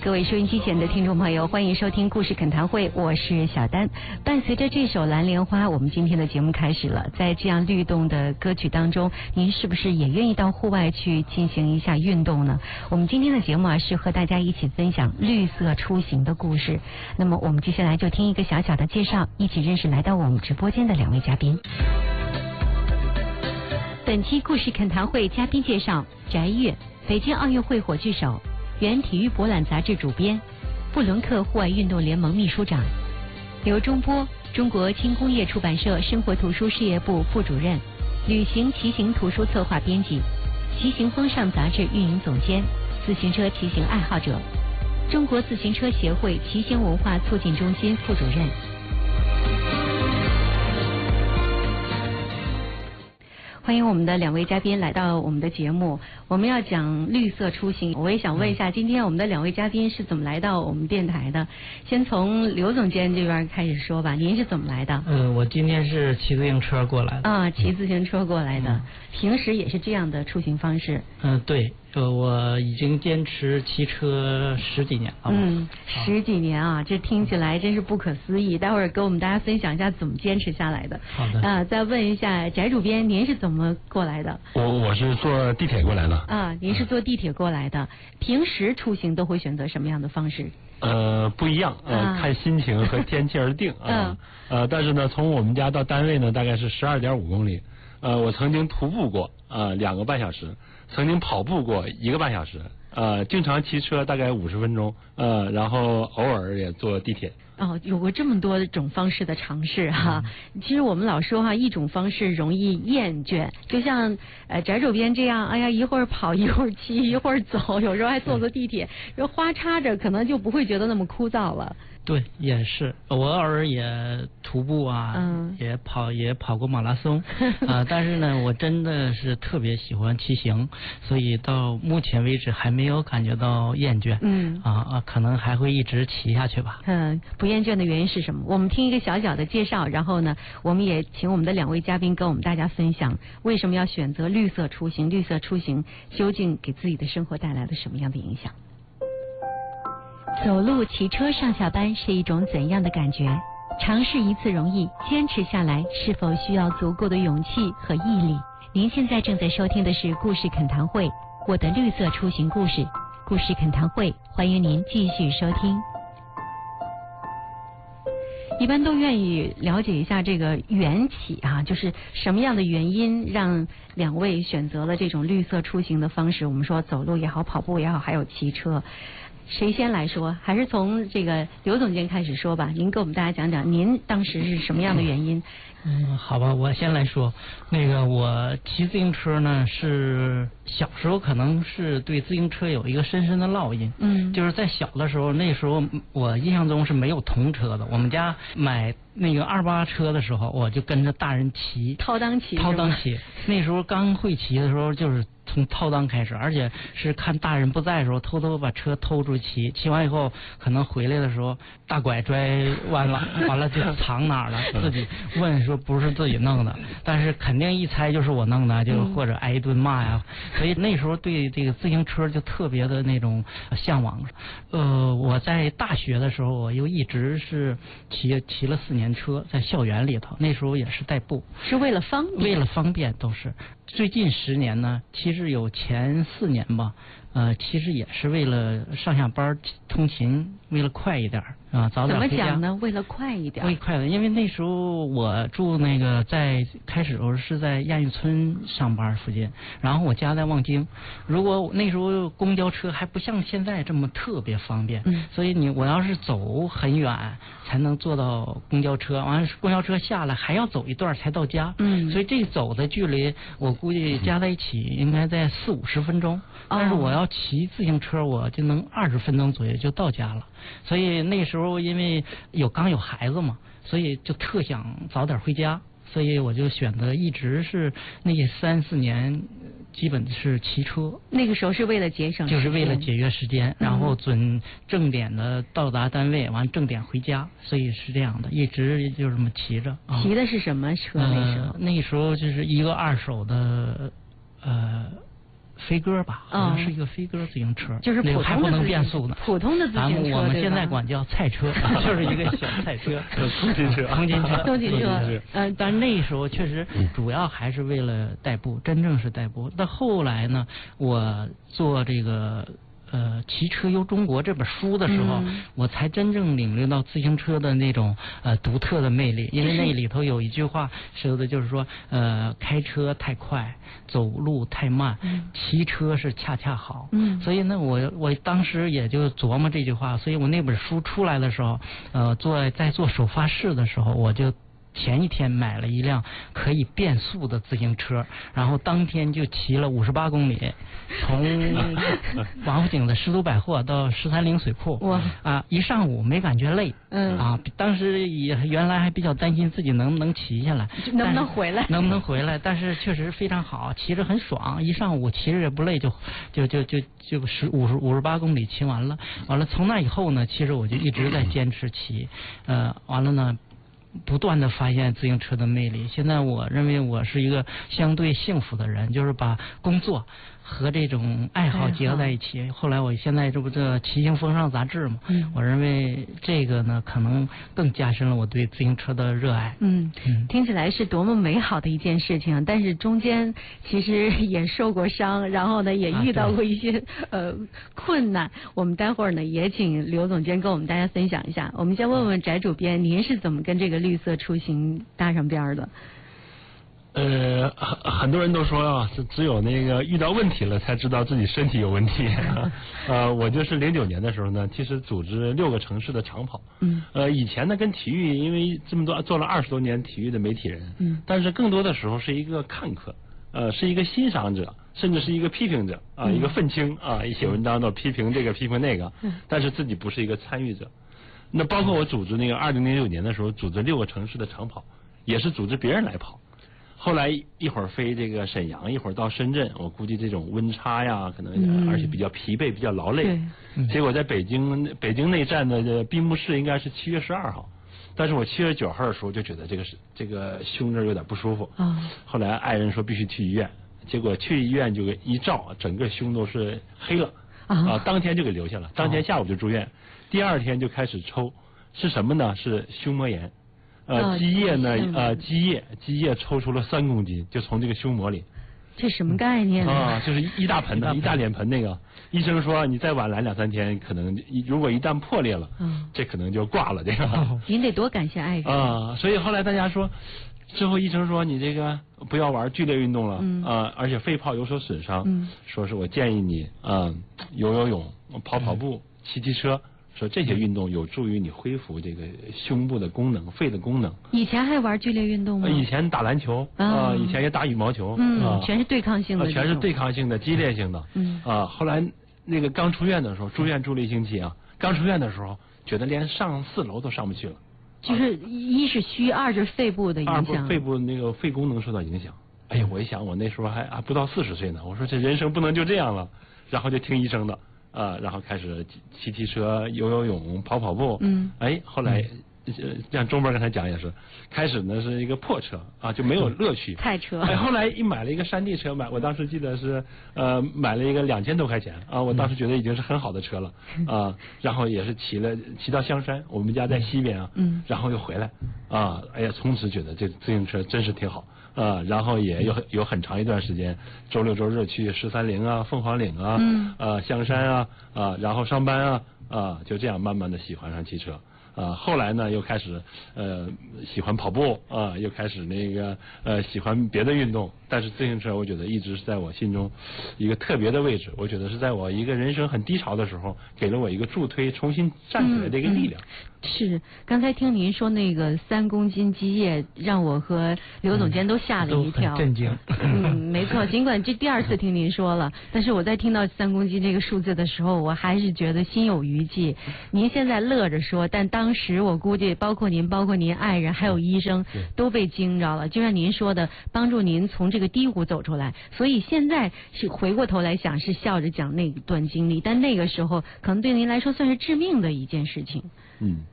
各位收音机前的听众朋友，欢迎收听故事恳谈会，我是小丹。伴随着这首《蓝莲花》，我们今天的节目开始了。在这样律动的歌曲当中，您是不是也愿意到户外去进行一下运动呢？我们今天的节目是和大家一起分享绿色出行的故事。那么我们接下来就听一个小小的介绍，一起认识来到我们直播间的两位嘉宾。本期故事恳谈会嘉宾介绍：翟越，北京奥运会火炬手，原体育博览杂志主编，布伦克户外运动联盟秘书长；刘忠波，中国轻工业出版社生活图书事业部副主任，旅行骑行图书策划编辑，骑行风尚杂志运营总监，自行车骑行爱好者，中国自行车协会骑行文化促进中心副主任。欢迎我们的两位嘉宾来到我们的节目，我们要讲绿色出行。我也想问一下，今天我们的两位嘉宾是怎么来到我们电台的？先从刘总监这边开始说吧，您是怎么来的？ 我今天是骑自行车过来的。啊， 骑自行车过来的，平时也是这样的出行方式？ 对。我已经坚持骑车10几年了。 10几年啊，这听起来真是不可思议。待会儿跟我们大家分享一下怎么坚持下来的。 好的。 再问一下翟主编，您是怎么过来的？ 我是坐地铁过来的。 您是坐地铁过来的。平时出行都会选择什么样的方式？ 不一样，看心情和天气而定啊。但是呢，从我们家到单位呢，大概是12.5公里。我曾经徒步过2个半小时，曾经跑步过1个半小时，经常骑车大概50分钟，然后偶尔也坐地铁。 有过这么多种方式的尝试哈。其实我们老说哈，一种方式容易厌倦，就像翟主编这样，哎呀，一会儿跑一会儿骑一会儿走，有时候还坐地铁，花插着可能就不会觉得那么枯燥了。 对，也是，我偶尔也徒步啊，也跑过马拉松但是呢，我真的是特别喜欢骑行，所以到目前为止还没有感觉到厌倦。可能还会一直骑下去吧。 不厌倦的原因是什么？我们听一个小小的介绍，然后呢，我们也请我们的两位嘉宾跟我们大家分享为什么要选择绿色出行，绿色出行究竟给自己的生活带来了什么样的影响？走路、骑车上下班是一种怎样的感觉？尝试一次容易，坚持下来是否需要足够的勇气和毅力？您现在正在收听的是故事恳谈会，我的绿色出行故事。故事恳谈会，欢迎您继续收听。一般都愿意了解一下这个缘起就是什么样的原因让两位选择了这种绿色出行的方式？我们说走路也好，跑步也好，还有骑车。谁先来说？还是从这个刘总监开始说吧。您给我们大家讲讲，您当时是什么样的原因？ 好吧，我先来说。我骑自行车呢，是小时候可能是对自行车有一个深深的烙印。就是在小的时候，那时候我印象中是没有童车的。我们家买28车的时候，我就跟着大人骑， 掏裆骑。 那时候刚会骑的时候，就是从掏裆开始，而且是看大人不在的时候，偷偷把车偷出去骑。骑完以后，可能回来的时候大拐拽弯了，完了就藏哪儿了，自己问说不是自己弄的，但是肯定一猜就是我弄的，就或者挨一顿骂呀。所以那时候对这个自行车就特别的那种向往。我在大学的时候，我又一直是骑了4年车，在校园里头，那时候也是代步， 是为了方便。 为了方便都是。最近10年呢，其实有前4年吧，其实也是为了上下班通勤，为了快一点早点回家。 怎么讲呢？为了快一点。 为快的，因为那时候我住在开始我是在亚运村上班附近，然后我家在望京。如果那时候公交车还不像现在这么特别方便，所以我要是走很远才能坐到公交车，完了公交车下来还要走一段才到家。所以这走的距离我估计加在一起应该在40-50分钟，但是我要骑自行车我就能20分钟左右就到家了。所以那时候因为刚有孩子嘛，所以就特想早点回家，所以我就选择一直是那3-4年基本是骑车。那个时候是为了节省时间， 就是为了节约时间，然后准正点的到达单位，完正点回家，所以是这样的，一直就这么骑着。 骑的是什么车？那时候那时候就是一个2手的飞鸽吧，好像是一个飞鸽自行车， 就是那个还不能变速呢， 普通的自行车， 我们现在管叫菜车，就是一个小菜车， 通勤车， 通勤车。 但是那时候确实主要还是为了代步，真正是代步。到后来呢，我做这个。骑车游中国这本书的时候，我才真正领略到自行车的那种独特的魅力。因为那里头有一句话说的就是说，开车太快，走路太慢，骑车是恰恰好。所以呢，我当时也就琢磨这句话，所以我那本书出来的时候，在做首发式的时候，我就前一天买了一辆可以变速的自行车，然后当天就骑了58公里，从王府井的十都百货到130水库，一上午没感觉累，当时也原来还比较担心自己能骑下来， 能不能回来， 但是确实非常好，骑着很爽，一上午骑着也不累，就58公里骑完了，从那以后呢，其实我就一直在坚持骑，完了呢。不断的发现自行车的魅力。现在我认为我是一个相对幸福的人，就是把工作和这种爱好结合在一起。后来我现在这不骑行风尚杂志嘛，我认为这个呢可能更加深了我对自行车的热爱。 听起来是多么美好的一件事情，但是中间其实也受过伤，然后呢也遇到过一些困难。我们待会儿呢也请刘总监跟我们大家分享一下。我们先问问翟主编，您是怎么跟这个绿色出行搭上边的？ 很多人都说啊，只有那个遇到问题了才知道自己身体有问题。我就是09年的时候呢，其实组织6个城市的长跑。以前呢跟体育，因为这么多做了20多年体育的媒体人，但是更多的时候是一个看客，是一个欣赏者，甚至是一个批评者啊，一个愤青啊，一写文章都批评这个批评那个，但是自己不是一个参与者。那包括我组织那个2009年的时候，组织6个城市的长跑，也是组织别人来跑。后来一会儿飞这个沈阳，一会儿到深圳，我估计这种温差呀，可能而且比较疲惫，比较劳累。结果在北京内站的闭幕式应该是7月12号，但是我7月9号的时候就觉得这个胸这儿有点不舒服。后来爱人说必须去医院，结果去医院就一照，整个胸都是黑了。当天就给留下了，当天下午就住院，第二天就开始抽，是什么呢？是胸膜炎。积液呢？积液抽出了3公斤，就从这个胸膜里。 这什么概念啊？就是一大盆的，一大脸盆那个。医生说你再晚来2-3天，可能如果一旦破裂了，这可能就挂了。这个。 您得多感谢爱人。 所以后来大家说，之后医生说你这个不要玩剧烈运动了，而且肺泡有所损伤，说是我建议你游泳、跑步、骑车。说这些运动有助于你恢复这个胸部的功能、肺的功能。 以前还玩剧烈运动吗？ 以前打篮球以前也打羽毛球， 全是对抗性的， 全是对抗性的、激烈性的。后来那个刚出院的时候，住院住了1星期啊，刚出院的时候觉得连上4楼都上不去了。 就是一是虚，二是肺部的影响。 肺部那个肺功能受到影响。哎呀，我一想，我那时候还不到40岁呢，我说这人生不能就这样了，然后就听医生的。然后开始骑车、游泳、跑步。后来像中边刚才讲也是，开始呢是一个破车就没有乐趣。 菜车。 后来买了一个山地车，我当时记得是买了一个2000多块钱我当时觉得已经是很好的车了然后也是骑到香山，我们家在西边然后又回来哎呀，从此觉得这自行车真是挺好。然后也有很长一段时间，周6周日去13陵凤凰岭香山然后上班就这样慢慢的喜欢上汽车。后来呢又开始喜欢跑步又开始那个喜欢别的运动，但是自行车我觉得一直是在我心中一个特别的位置。我觉得是在我一个人生很低潮的时候，给了我一个助推，重新站起来的一个力量。 是，刚才听您说那个3公斤积液，让我和刘总监都吓了一跳， 都很震惊。 没错，尽管这第2次听您说了，但是我在听到3公斤这个数字的时候，我还是觉得心有余悸。您现在乐着说，但当时我估计包括您爱人还有医生都被惊着了，就像您说的，帮助您从这个低谷走出来。所以现在是回过头来想，是笑着讲那段经历，但那个时候可能对您来说算是致命的一件事情。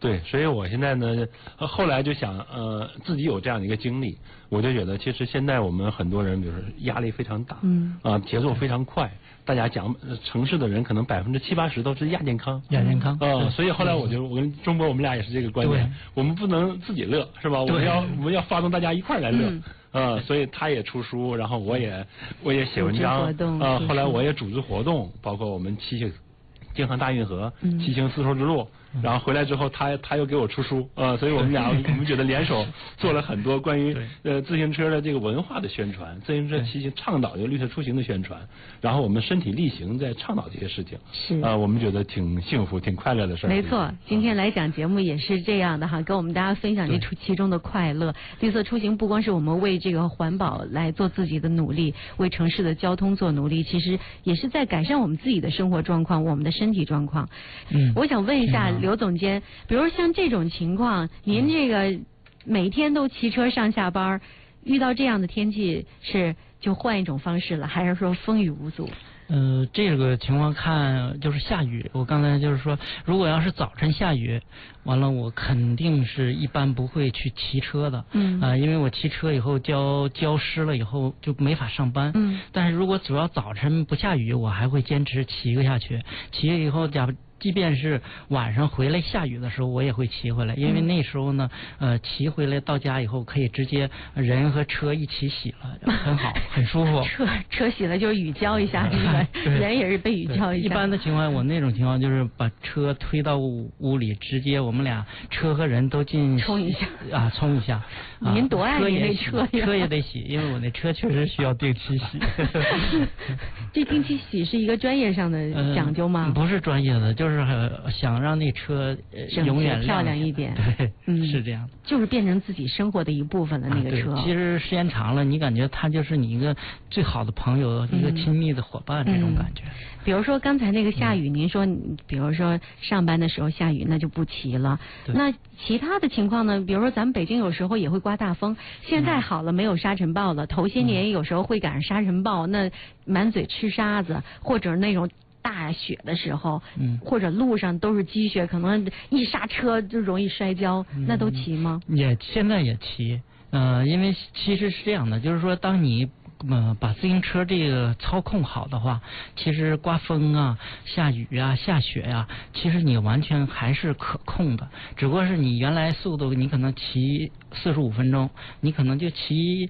对，所以我现在呢，后来就想，自己有这样的一个经历，我就觉得其实现在我们很多人，比如说压力非常大，节奏非常快，大家讲城市的人可能70%-80%都是亚健康，所以后来我跟钟博我们俩也是这个观点，我们不能自己乐，是吧？我们要发动大家一块来乐。所以他也出书，然后我也写文章，后来我也组织活动，包括我们京杭大运河骑行丝绸之路，然后回来之后他又给我出书，所以我们觉得联手做了很多关于自行车的这个文化的宣传，自行车骑行倡导这个绿色出行的宣传，然后我们身体力行在倡导这些事情， 是我们觉得挺幸福挺快乐的事儿。 没错，今天来讲节目也是这样的哈，跟我们大家分享这其中的快乐。绿色出行不光是我们为这个环保来做自己的努力，为城市的交通做努力，其实也是在改善我们自己的生活状况，我们的身体状况。我想问一下刘总监，比如像这种情况，您这个每天都骑车上下班，遇到这样的天气是就换一种方式了，还是说风雨无阻？ 这个情况看就是下雨。我刚才就是说，如果要是早晨下雨，完了我肯定是一般不会去骑车的。因为我骑车以后浇湿了以后就没法上班。但是如果只要早晨不下雨，我还会坚持骑个下去。骑了以后即便是晚上回来下雨的时候，我也会骑回来，因为那时候呢，骑回来到家以后可以直接人和车一起洗了，很好，很舒服。 车洗了就是雨浇一下，人也是被雨浇一下。 一般的情况，我那种情况就是把车推到屋里，直接我们俩车和人都进冲一下啊，冲一下。 您多爱你那车呀？车也得洗，因为我那车确实需要定期洗。 这定期洗是一个专业上的讲究吗？ 不是专业的，就是想让那车永远漂亮一点。 对，是这样的。 就是变成自己生活的一部分了，那个车。 其实时间长了，你感觉它就是你一个最好的朋友，一个亲密的伙伴，这种感觉。 比如说刚才那个下雨，您说，比如说上班的时候下雨，那就不骑了。那其他的情况呢？比如说咱们北京有时候也会刮大风，现在好了，没有沙尘暴了。头些年有时候会赶上沙尘暴，那满嘴吃沙子，或者那种大雪的时候，或者路上都是积雪，可能一刹车就容易摔跤，那都骑吗？ 现在也骑，因为其实是这样的，就是说当你把自行车这个操控好的话，其实刮风啊、下雨啊、下雪啊，其实你完全还是可控的。只不过是你原来速度，你可能骑45分钟，你可能就骑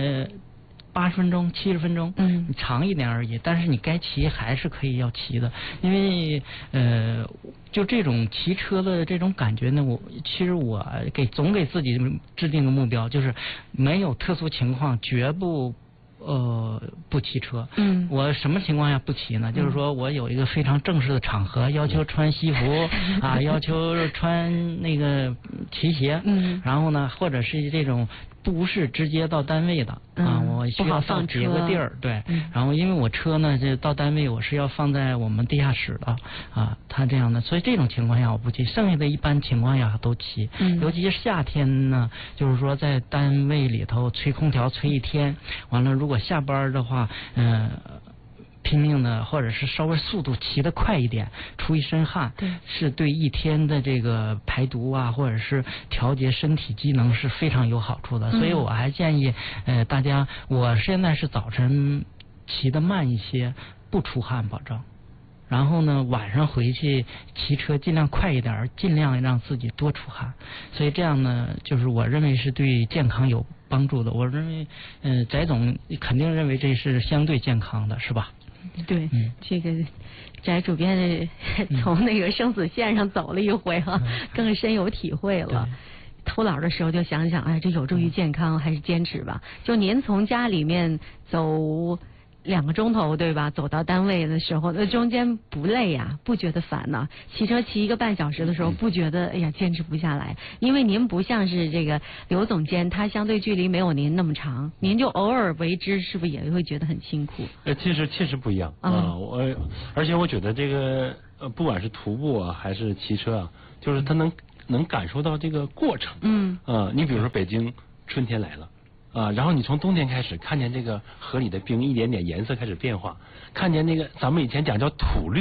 80分钟、70分钟，长一点而已。但是你该骑还是可以要骑的，因为就这种骑车的这种感觉呢，其实我总给自己制定个目标，就是没有特殊情况绝不骑车。我什么情况下不骑呢？就是说我有一个非常正式的场合，要求穿西服啊，要求穿那个骑鞋，然后呢，或者是这种不是直接到单位的啊，我需要到别个地儿，对。然后因为我车呢，这到单位我是要放在我们地下室的啊，他这样的，所以这种情况下我不骑，剩下的一般情况下都骑。尤其是夏天呢，就是说在单位里头吹空调吹一天，完了如果下班的话，拼命的或者是稍微速度骑得快一点，出一身汗，是对一天的这个排毒啊，或者是调节身体机能是非常有好处的。所以我还建议大家，我现在是早晨骑得慢一些，不出汗保证。然后呢，晚上回去骑车尽量快一点，尽量让自己多出汗。所以这样呢，就是我认为是对健康有帮助的。我认为，翟总肯定认为这是相对健康的，是吧？ 对，这个翟主编从那个生死线上走了一回哈，更深有体会了。偷懒的时候就想想，哎，这有助于健康，还是坚持吧。就您从家里面走2个钟头，对吧？走到单位的时候，那中间不累呀，不觉得烦呢。骑车骑1个半小时的时候，不觉得哎呀坚持不下来，因为您不像是这个刘总监，他相对距离没有您那么长，您就偶尔为之，是不是也会觉得很辛苦？ 其实确实不一样啊。而且我觉得这个不管是徒步啊还是骑车啊，就是他能感受到这个过程。你比如说北京春天来了。然后你从冬天开始看见这个河里的冰一点点颜色开始变化，看见那个咱们以前讲叫土绿，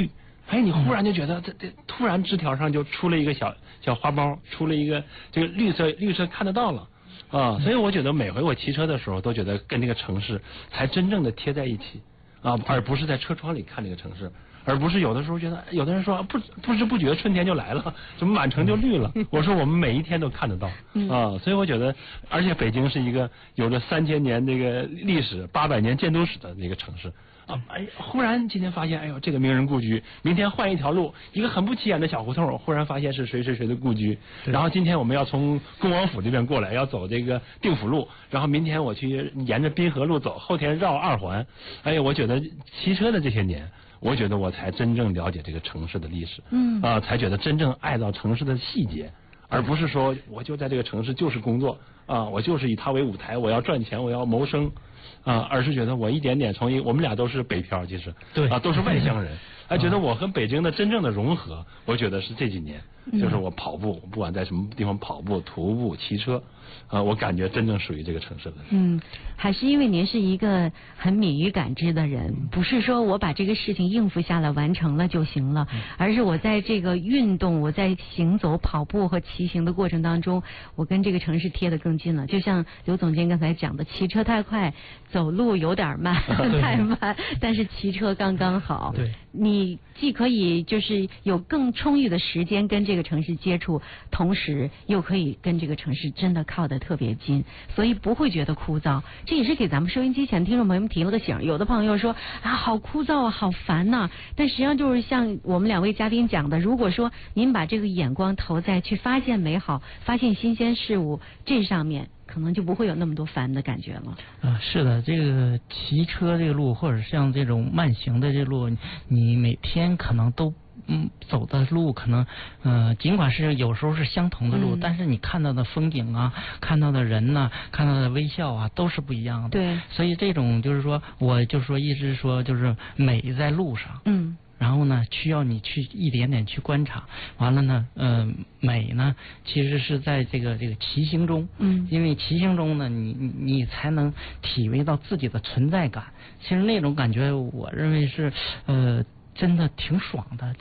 哎，你忽然就觉得这突然枝条上就出了一个小花苞，出了一个这个绿色看得到了啊，所以我觉得每回我骑车的时候都觉得跟这个城市才真正的贴在一起啊，而不是在车窗里看这个城市。而不是有的时候觉得有的人说不知不觉春天就来了，怎么满城就绿了？我说我们每一天都看得到啊，所以我觉得，而且北京是一个有着3000年这个历史、800年建都史的那个城市啊。哎，忽然今天发现，哎呦，这个名人故居，明天换一条路，一个很不起眼的小胡同，忽然发现是谁的故居。然后今天我们要从恭王府这边过来，要走这个定府路，然后明天我去沿着滨河路走，后天绕2环。哎呀，我觉得骑车的这些年。我觉得我才真正了解这个城市的历史，才觉得真正爱到城市的细节，而不是说我就在这个城市就是工作啊，我就是以它为舞台，我要赚钱，我要谋生啊，而是觉得我一点点我们俩都是北漂，其实对啊，都是外乡人，觉得我和北京的真正的融合，我觉得是这几年，就是我跑步，不管在什么地方跑步、徒步、骑车。我感觉真正属于这个城市的。 还是因为您是一个很敏于感知的人，不是说我把这个事情应付下来完成了就行了，而是我在这个运动，我在行走、跑步和骑行的过程当中，我跟这个城市贴得更近了。就像刘总监刚才讲的，骑车太快，走路有点慢，太慢，但是骑车刚刚好。 对， 你既可以就是有更充裕的时间跟这个城市接触，同时又可以跟这个城市真的靠得特别近，所以不会觉得枯燥。这也是给咱们收音机前听众朋友们提了个醒。有的朋友说啊，好枯燥啊，好烦呐。但实际上就是像我们2位嘉宾讲的，如果说您把这个眼光投在去发现美好、发现新鲜事物这上面，可能就不会有那么多烦的感觉了。 是的，这个骑车这个路，或者像这种慢行的这路，你每天可能都走的路可能尽管是有时候是相同的路，但是你看到的风景啊，看到的人呐，看到的微笑啊，都是不一样的。 对， 所以这种就是说，我就说一直说就是美在路上。然后呢，需要你去一点点去观察。完了呢，美呢，其实是在这个骑行中。因为骑行中呢，你才能体会到自己的存在感。其实那种感觉，我认为是真的挺爽的。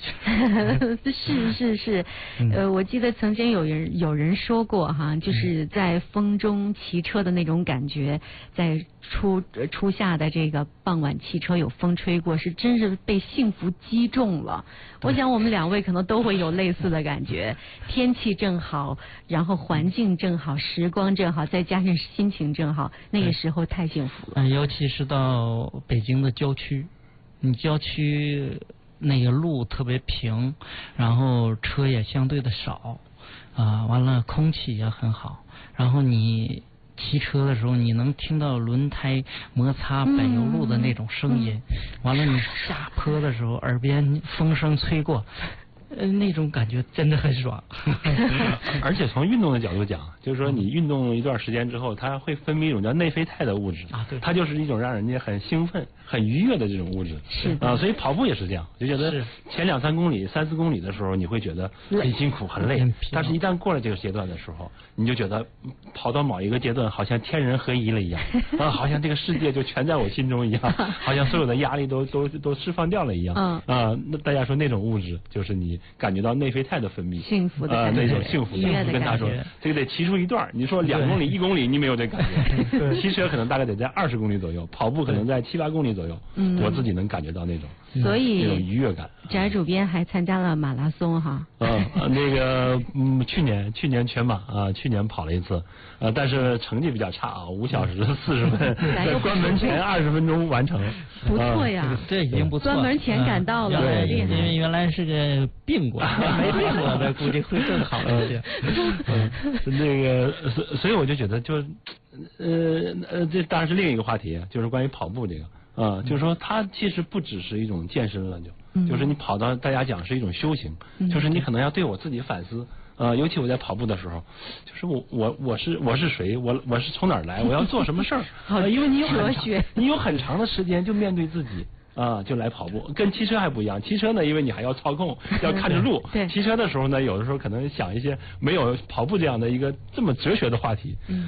是，我记得曾经有人说过哈，就是在风中骑车的那种感觉，在初夏的这个傍晚骑车有风吹过，是真是被幸福击中了。我想我们2位可能都会有类似的感觉，天气正好，然后环境正好，时光正好，再加上心情正好，那个时候太幸福了。 尤其是到北京的郊区。你郊区那个路特别平，然后车也相对的少，完了空气也很好，然后你骑车的时候你能听到轮胎摩擦柏油路的那种声音，完了你下坡的时候耳边风声吹过，那种感觉真的很爽。 而且从运动的角度讲，就是说你运动一段时间之后，它会分泌一种叫内啡肽的物质啊，对， 它就是一种让人家很兴奋、很愉悦的这种物质。 是所以跑步也是这样，就觉得前2-3公里、3-4公里的时候，你会觉得很辛苦、很累，但是一旦过了这个阶段的时候，你就觉得跑到某一个阶段，好像天人合一了一样，好像这个世界就全在我心中一样，好像所有的压力都释放掉了一样。那大家说那种物质就是你感觉到内啡肽的分泌， 幸福的感觉， 那种幸福感。跟他说，这个得骑出一段，你说2公里、1公里，你没有这感觉。骑车可能大概得在20公里左右，跑步可能在7-8公里左右。我自己能感觉到那种， 所以那种愉悦感。 翟主编还参加了马拉松哈。 那个去年全马去年跑了一次，但是成绩比较差5小时40分，在关门前20分钟完成。 不错呀， 这已经不错。 关门前赶到了， 对，因为原来是个病过，没病过的估计会更好一些。 那个，所以我就觉得，这当然是另一个话题，就是关于跑步这个就是说它其实不只是一种健身了，就是你跑到大家讲是一种修行，就是你可能要对我自己反思。尤其我在跑步的时候，就是我是谁，我是从哪儿来，我要做什么事儿？因为你有很长的时间就面对自己。就来跑步，跟骑车还不一样。骑车呢，因为你还要操控，要看着路。 对， 骑车的时候呢，有的时候可能想一些没有跑步这样的一个这么哲学的话题。